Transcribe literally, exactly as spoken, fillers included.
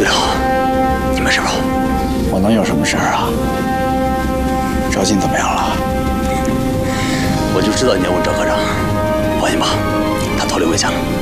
了，你没事吧？ 我能有什么事儿啊？赵进怎么样了？ 我就知道你要问赵科长，放心吧，他逃离危险了。